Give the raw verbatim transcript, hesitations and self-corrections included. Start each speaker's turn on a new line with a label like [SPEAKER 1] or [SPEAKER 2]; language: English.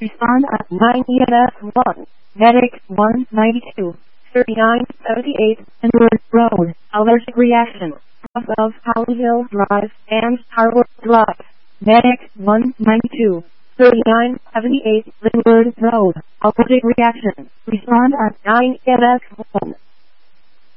[SPEAKER 1] Respond at nine E M S one. Medic one ninety-two, thirty-nine seventy-eight, Inwood Road, allergic reaction, off of Powellville Drive and Harwood Drive. Medic one ninety-two, thirty-nine seventy-eight, Linwood Road, allergic reaction. Respond at nine E M S one.